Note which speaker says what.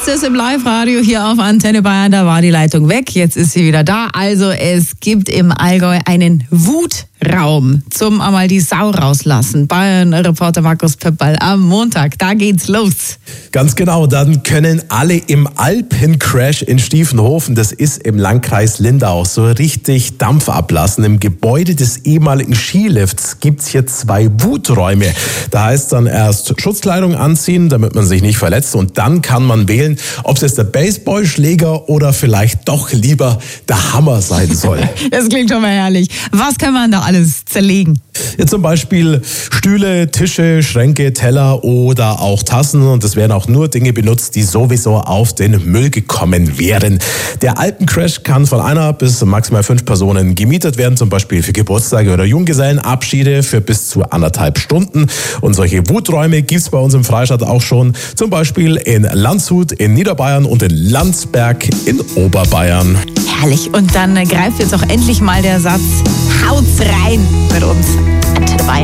Speaker 1: heißt es im Live-Radio hier auf Antenne Bayern. Da war die Leitung weg, jetzt ist sie wieder da. Also es gibt im Allgäu einen Wutraum zum einmal die Sau rauslassen. Bayern-Reporter Markus Pöppal am Montag, da geht's los.
Speaker 2: Ganz genau, dann können alle im Alpencrash in Stiefenhofen, das ist im Landkreis Lindau, so richtig Dampf ablassen. Im Gebäude des ehemaligen Skilifts gibt's hier 2 Wuträume. Da heißt dann erst Schutzkleidung anziehen, damit man sich nicht verletzt, und dann kann man wählen, ob es jetzt der Baseballschläger oder vielleicht doch lieber der Hammer sein soll.
Speaker 1: Das klingt schon mal herrlich. Was kann man da alles zerlegen?
Speaker 2: Ja, zum Beispiel Stühle, Tische, Schränke, Teller oder auch Tassen, und es werden auch nur Dinge benutzt, die sowieso auf den Müll gekommen wären. Der Alpencrash kann von 1 bis maximal 5 Personen gemietet werden, zum Beispiel für Geburtstage oder Junggesellenabschiede für bis zu 1,5 Stunden. Und solche Wuträume gibt's bei uns im Freistaat auch schon, zum Beispiel in Landshut in Niederbayern und in Landsberg in Oberbayern.
Speaker 1: Herrlich. Und dann greift jetzt auch endlich mal der Satz, haut's rein mit uns. Antenne Bayern.